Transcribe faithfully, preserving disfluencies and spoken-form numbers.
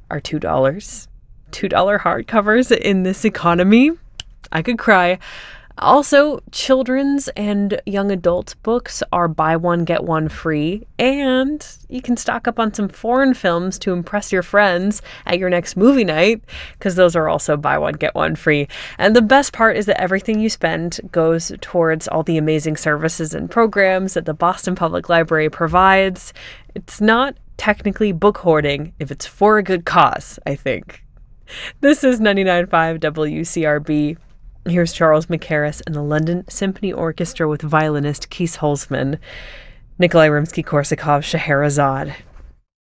are two dollars. two dollars hardcovers in this economy. I could cry. Also, children's and young adult books are buy one, get one free, and you can stock up on some foreign films to impress your friends at your next movie night, because those are also buy one, get one free. And the best part is that everything you spend goes towards all the amazing services and programs that the Boston Public Library provides. It's not technically book hoarding if it's for a good cause, I think. This is ninety-nine point five W C R B. Here's Charles Mackerras and the London Symphony Orchestra with violinist Kees Holzman. Nikolai Rimsky-Korsakov, Scheherazade.